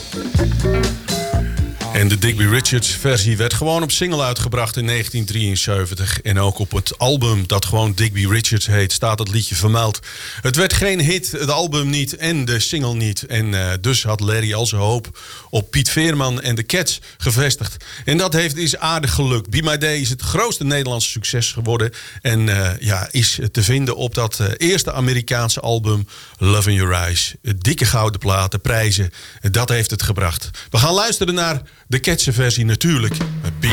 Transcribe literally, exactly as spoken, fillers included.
En de Digby Richards versie werd gewoon op single uitgebracht in negentien drieënzeventig. En ook op het album dat gewoon Digby Richards heet, staat het liedje vermeld. Het werd geen hit, het album niet en de single niet. En uh, dus had Larry al zijn hoop op Piet Veerman en de Cats gevestigd. En dat heeft, is aardig gelukt. Be My Day is het grootste Nederlandse succes geworden. En uh, ja, is te vinden op dat uh, eerste Amerikaanse album Love in Your Eyes. Dikke gouden platen, prijzen, dat heeft het gebracht. We gaan luisteren naar de Catse versie natuurlijk.